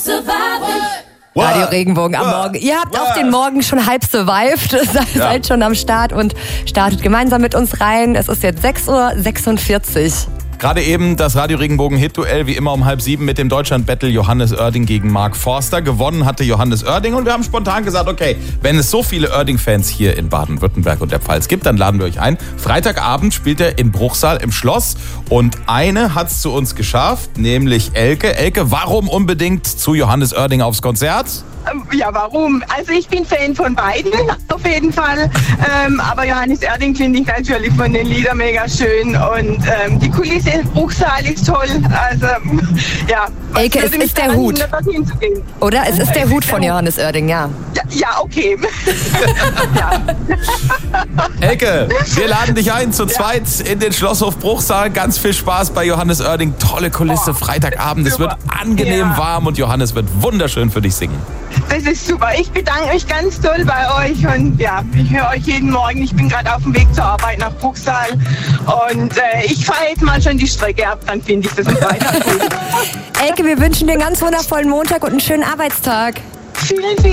Radio Regenbogen am Morgen. Ihr habt auch den Morgen schon halb survived, seid schon am Start und startet gemeinsam mit uns rein. Es ist jetzt 6:46 Uhr. Gerade eben das Radio Regenbogen Hit-Duell, wie immer um 6:30 mit dem Deutschland-Battle Johannes Oerding gegen Mark Forster. Gewonnen hatte Johannes Oerding und wir haben spontan gesagt, okay, wenn es so viele Oerding-Fans hier in Baden-Württemberg und der Pfalz gibt, dann laden wir euch ein. Freitagabend spielt er in Bruchsal im Schloss und eine hat es zu uns geschafft, nämlich Elke. Elke, warum unbedingt zu Johannes Oerding aufs Konzert? Ja, warum? Also ich bin Fan von beiden, auf jeden Fall. Aber Johannes Oerding finde ich natürlich von den Liedern mega schön. Und die Kulisse in Bruchsal ist toll. Also, ja. Elke, es ist der Hut. Oder? Es ist der Hut von Johannes Oerding, ja. Ja, okay. Ja. Elke, wir laden dich ein zu zweit in den Schlosshof Bruchsal. Ganz viel Spaß bei Johannes Oerding. Tolle Kulisse, Freitagabend. Es wird angenehm warm und Johannes wird wunderschön für dich singen. Das ist super. Ich bedanke mich ganz doll bei euch und ja, ich höre euch jeden Morgen. Ich bin gerade auf dem Weg zur Arbeit nach Bruchsal und ich fahre jetzt mal schon die Strecke ab, dann finde ich das nicht weiter gut. Elke, wir wünschen dir einen ganz wundervollen Montag und einen schönen Arbeitstag. Vielen